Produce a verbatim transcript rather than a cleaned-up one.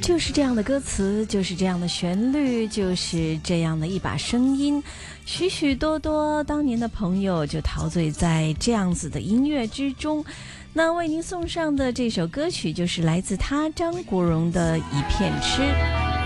就是这样的歌词，就是这样的旋律，就是这样的一把声音，许许多多当年的朋友就陶醉在这样子的音乐之中。那为您送上的这首歌曲就是来自他张国荣的《一片痴》。